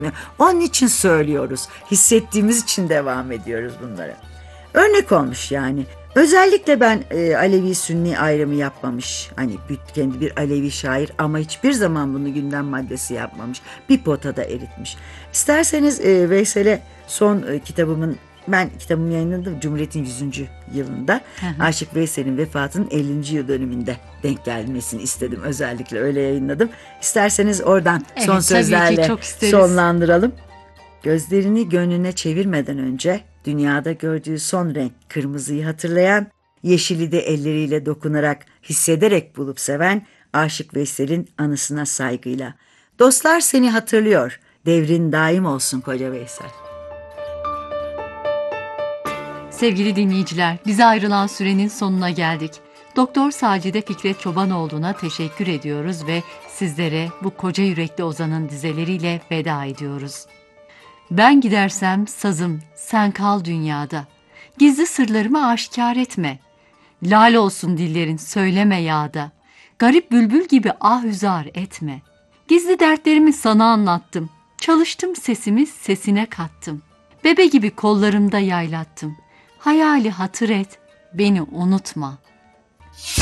Onun için söylüyoruz. Hissettiğimiz için devam ediyoruz bunlara. Örnek olmuş yani. Özellikle ben Alevi-Sünni ayrımı yapmamış. Hani kendi bir Alevi şair ama hiçbir zaman bunu gündem maddesi yapmamış. Bir potada eritmiş. İsterseniz Veysel'e son kitabımı yayınladım Cumhuriyet'in 100. yılında. Hı hı. Aşık Veysel'in vefatının 50. yıl dönümünde denk gelmesini istedim. Özellikle öyle yayınladım. İsterseniz oradan Evet, son tabii ki sözlerle çok isteriz. sonlandıralım. Gözlerini gönlüne çevirmeden önce dünyada gördüğü son renk kırmızıyı hatırlayan, yeşili de elleriyle dokunarak, hissederek bulup seven Aşık Veysel'in anısına saygıyla. Dostlar seni hatırlıyor. Devrin daim olsun koca Veysel. Sevgili dinleyiciler, bize ayrılan sürenin sonuna geldik. Doktor Sacide Fikret Çobanoğlu'na teşekkür ediyoruz ve sizlere bu koca yürekli ozanın dizeleriyle veda ediyoruz. Ben gidersem sazım, sen kal dünyada. Gizli sırlarımı aşikar etme. Lal olsun dillerin, söyleme yağda. Garip bülbül gibi ahüzar etme. Gizli dertlerimi sana anlattım. Çalıştım sesimi sesine kattım. Bebe gibi kollarımda yaylattım. Hayali hatır et, beni unutma.